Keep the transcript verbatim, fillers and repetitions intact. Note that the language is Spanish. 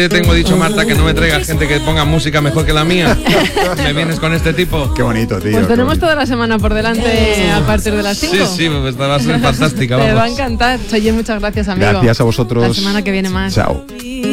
Te tengo dicho, Marta, que no me traigas gente que ponga música mejor que la mía. Me vienes con este tipo. Qué bonito, tío. Pues tenemos toda la semana por delante a partir de las cinco. Sí, sí, pues va a ser fantástica. Te vamos. va a encantar. Oye, muchas gracias, amigo. Gracias a vosotros. La semana que viene más. Chao.